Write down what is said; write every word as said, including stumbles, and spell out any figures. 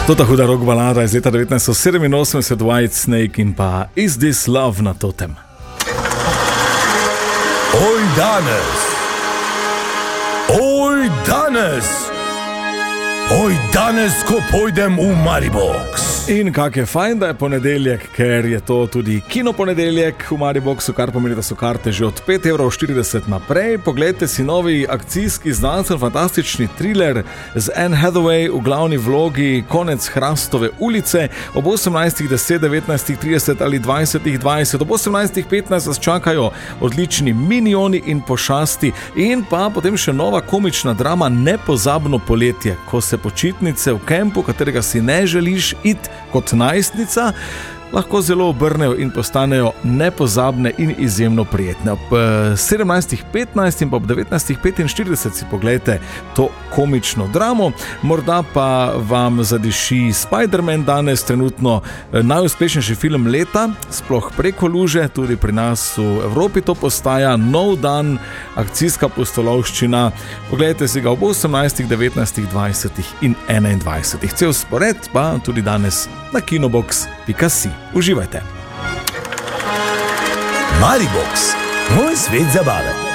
To ta huda rock balada iz leta devetnajststo sedeminosemdeset, White Snake in pa Is This Love na Totem. Oj danes, oj danes, oj danes, ko pojdem v Maribox. In kak je fajn, da je ponedeljek, ker je to tudi kinoponedeljek v Mariboxu, kar pomeni, da so karte že od pet evrov štirideset naprej. Poglejte si novi akcijski znanstveno fantastični thriller z Anne Hathaway v glavni vlogi Konec Hrastove ulice. Ob osemnajstih deset, devetnajstih trideset ali dvajsetih dvajset, ob osemnajstih petnajst vas čakajo odlični Minioni in pošasti in pa potem še nova komična drama Nepozabno poletje, ko se počitnice v kempu, katerega si ne želiš iti kot najstnica, lahko zelo obrnejo in postanejo nepozabne in izjemno prijetne. Ob sedemnajstih petnajst in pa ob devetnajstih petinštirideset si pogledajte to komično dramo. Morda pa vam zadiši Spider-Man danes, trenutno najuspešnejši film leta, sploh preko luže, tudi pri nas v Evropi to postaja nov dan, akcijska pustolovščina. Poglejte si ga ob osemnajstih, devetnajstih, dvajsetih in enaindvajsetih. Cel spored pa tudi danes na kinobox pika si. Uživajte. Maribox, moj svet zabave.